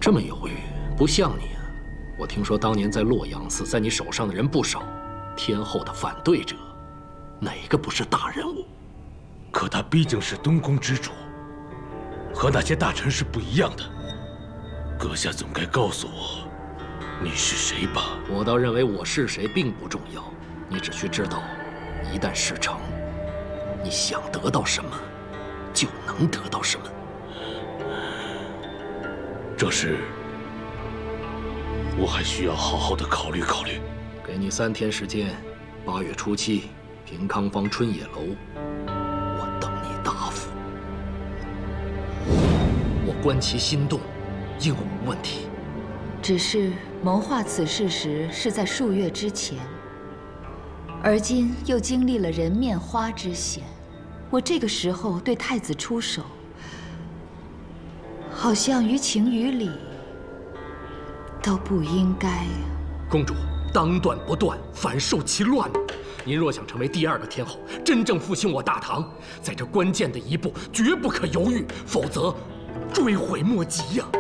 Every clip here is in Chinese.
这么犹豫，不像你啊！我听说当年在洛阳死在你手上的人不少，天后的反对者，哪个不是大人物？ 可他毕竟是东宫之主，和那些大臣是不一样的。阁下总该告诉我，你是谁吧？ 我倒认为我是谁并不重要，你只需知道，一旦事成，你想得到什么，就能得到什么。 这事，我还需要好好的考虑考虑。 给你3天时间，8月初7，平康坊春野楼，我等你答复。我观其心动，应无问题。 只是谋划此事时是在数月之前，而今又经历了人面花之险，我这个时候对太子出手，好像于情于理都不应该呀。 公主，当断不断，反受其乱。您若想成为第2个天后，真正复兴我大唐，在这关键的一步绝不可犹豫，否则追悔莫及呀。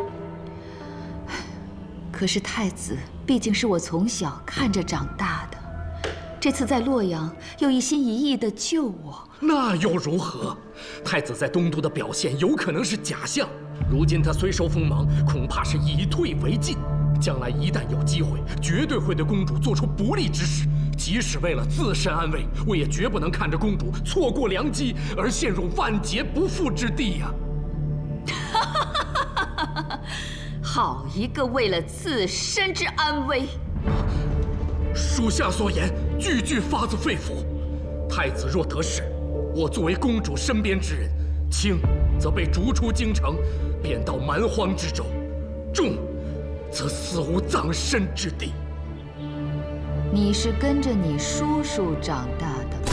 可是太子毕竟是我从小看着长大的，这次在洛阳又一心一意地救我， 那又如何？太子在东都的表现有可能是假象，如今他虽收锋芒，恐怕是以退为进。将来一旦有机会，绝对会对公主做出不利之事。即使为了自身安危，我也绝不能看着公主错过良机而陷入万劫不复之地呀！ 好一个为了自身之安危！ 属下所言句句发自肺腑。太子若得势，我作为公主身边之人，轻则被逐出京城，贬到蛮荒之州；重则死无葬身之地。 你是跟着你叔叔长大的吧？